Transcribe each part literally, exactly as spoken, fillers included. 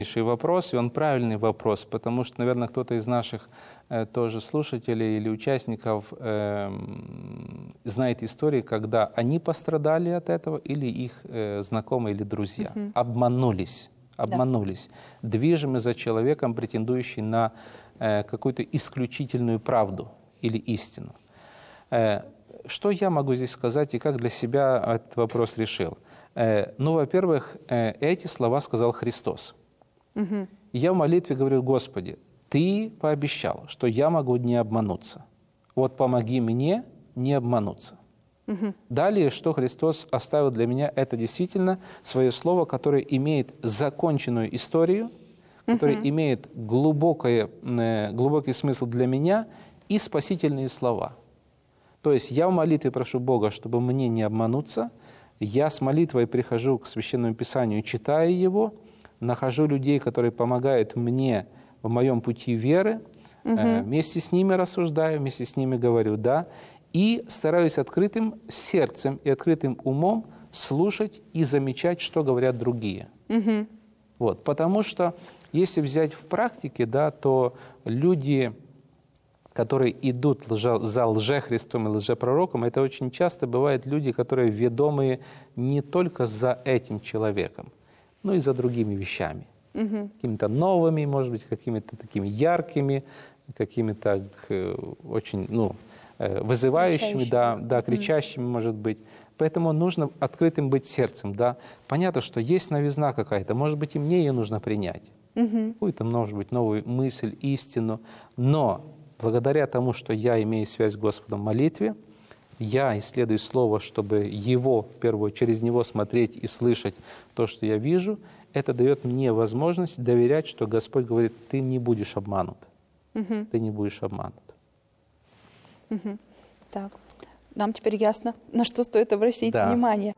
Вопрос, и он правильный вопрос, потому что, наверное, кто-то из наших э, тоже слушателей или участников э, знает истории, когда они пострадали от этого, или их э, знакомые или друзья mm-hmm. обманулись, обманулись, да. движимы за человеком, претендующим на э, какую-то исключительную правду или истину. Э, что я могу здесь сказать и как для себя этот вопрос решил? Э, ну, во-первых, э, эти слова сказал Христос. Угу. Я в молитве говорю: Господи, Ты пообещал, что я могу не обмануться. Вот помоги мне не обмануться. Угу. Далее, что Христос оставил для меня, это действительно свое слово, которое имеет законченную историю, которое угу. имеет глубокое, э, глубокий смысл для меня и спасительные слова. То есть я в молитве прошу Бога, чтобы мне не обмануться. Я с молитвой прихожу к Священному Писанию, читаю его, нахожу людей, которые помогают мне в моем пути веры, угу. э, вместе с ними рассуждаю, вместе с ними говорю «да», и стараюсь открытым сердцем и открытым умом слушать и замечать, что говорят другие. Угу. Вот, потому что если взять в практике, да, то люди, которые идут лже, за лжехристом и лжепророком, это очень часто бывают люди, которые ведомые не только за этим человеком, но и за другими вещами. Угу. Какими-то новыми, может быть, какими-то такими яркими, какими-то э, очень ну, э, вызывающими, да, да, кричащими, угу. может быть. Поэтому нужно открытым быть сердцем. Да. Понятно, что есть новизна какая-то, может быть, и мне ее нужно принять. Угу. Какую-то, может быть, новую мысль, истину. Но благодаря тому, что я имею связь с Господом в молитве, я исследую Слово, чтобы его, в первую, через него смотреть и слышать то, что я вижу, это дает мне возможность доверять, что Господь говорит: ты не будешь обманут. Угу. Ты не будешь обманут. Угу. Так, нам теперь ясно, на что стоит обращать да. внимание.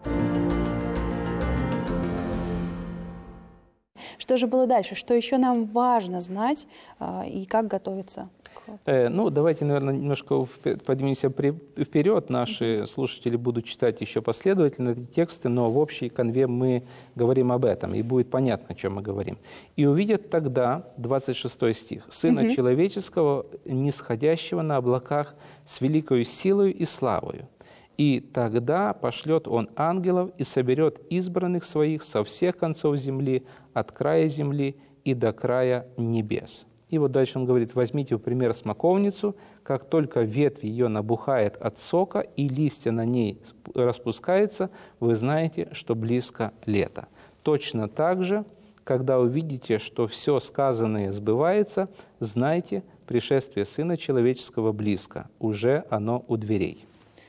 Что же было дальше? Что еще нам важно знать а, и как готовиться? Э, ну, давайте, наверное, немножко поднимемся вперед. Наши mm-hmm. слушатели будут читать еще последовательно эти тексты, но в общей канве мы говорим об этом, и будет понятно, о чем мы говорим. «И увидят тогда», двадцать шестой стих, «Сына mm-hmm. человеческого, нисходящего на облаках с великою силою и славою. И тогда пошлет он ангелов и соберет избранных своих со всех концов земли, от края земли и до края небес». И вот дальше он говорит: возьмите в пример смоковницу, как только ветвь ее набухает от сока и листья на ней распускаются, вы знаете, что близко лето. Точно так же, когда увидите, что все сказанное сбывается, знайте, пришествие Сына Человеческого близко, уже оно у дверей.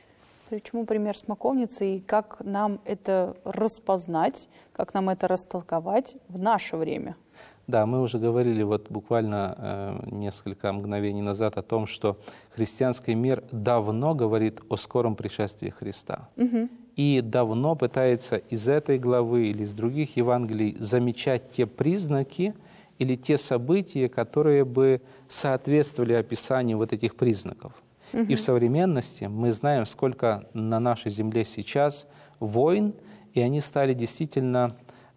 Почему пример смоковницы и как нам это распознать, как нам это растолковать в наше время? Да, мы уже говорили вот буквально э, несколько мгновений назад о том, что христианский мир давно говорит о скором пришествии Христа. Угу. И давно пытается из этой главы или из других Евангелий замечать те признаки или те события, которые бы соответствовали описанию вот этих признаков. Угу. И в современности мы знаем, сколько на нашей земле сейчас войн, и они стали действительно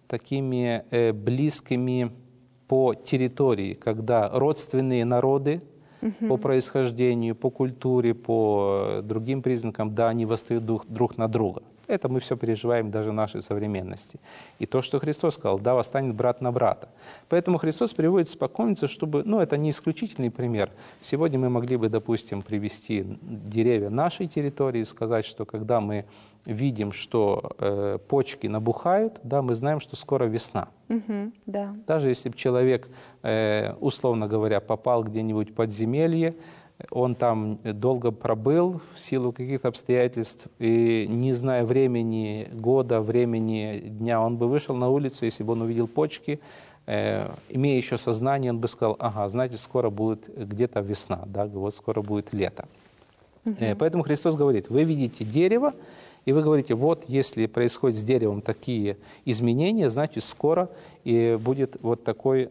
такими э, близкими по территории, когда родственные народы uh-huh. по происхождению, по культуре, по другим признакам, да, они восстают друг, друг на друга. Это мы все переживаем даже в нашей современности. И то, что Христос сказал: да, восстанет брат на брата. Поэтому Христос приводит смоковницу, чтобы, ну, это не исключительный пример. Сегодня мы могли бы, допустим, привести деревья нашей территории и сказать, что когда мы видим, что э, почки набухают, да, мы знаем, что скоро весна. Угу, да. Даже если бы человек, э, условно говоря, попал где-нибудь в подземелье, он там долго пробыл в силу каких-то обстоятельств, и не зная времени года, времени дня, он бы вышел на улицу, если бы он увидел почки, э, имея еще сознание, он бы сказал: ага, знаете, скоро будет где-то весна, да, вот скоро будет лето. Угу. Э, поэтому Христос говорит: вы видите дерево, и вы говорите: вот если происходят с деревом такие изменения, значит, скоро и будет вот такой, э,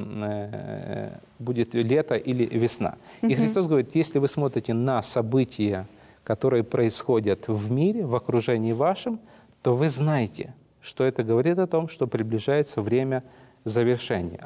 э, будет лето или весна. Mm-hmm. И Христос говорит: если вы смотрите на события, которые происходят в мире, в окружении вашем, то вы знаете, что это говорит о том, что приближается время завершение.